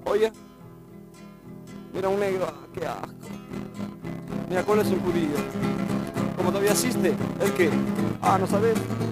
Oye, mira un negro, qué asco. Mira cuál es un judío. Como todavía existe, ¿el qué? Ah, ¿no sabes?